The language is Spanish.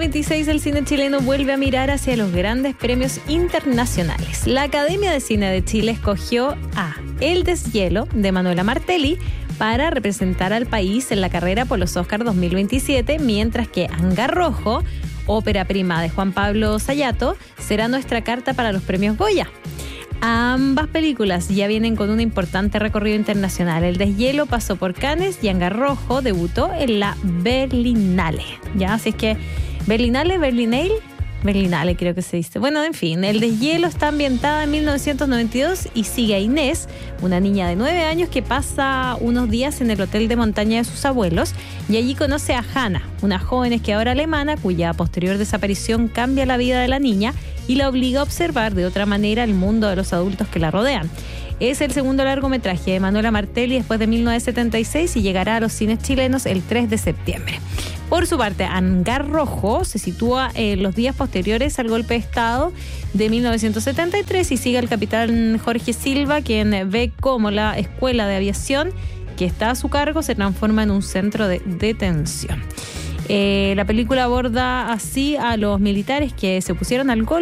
26 el cine chileno vuelve a mirar hacia los grandes premios internacionales. La Academia de Cine de Chile escogió a El Deshielo de Manuela Martelli para representar al país en la carrera por los Oscars 2027, mientras que Hangar Rojo, ópera prima de Juan Pablo Sayato, será nuestra carta para los premios Goya. Ambas películas ya vienen con un importante recorrido internacional. El Deshielo pasó por Cannes y Hangar Rojo debutó en la Berlinale. Ya, así es que Berlinale creo que se dice. Bueno, en fin, El Deshielo está ambientada en 1992 y sigue a Inés, una niña de 9 años que pasa unos días en el hotel de montaña de sus abuelos y allí conoce a Hannah, una joven esquiadora alemana cuya posterior desaparición cambia la vida de la niña y la obliga a observar de otra manera el mundo de los adultos que la rodean. Es el segundo largometraje de Manuela Martelli después de 1976 y llegará a los cines chilenos el 3 de septiembre. Por su parte, Hangar Rojo se sitúa en los días posteriores al golpe de Estado de 1973 y sigue al capitán Jorge Silva, quien ve cómo la escuela de aviación que está a su cargo se transforma en un centro de detención. La película aborda así a los militares que se pusieron al golpe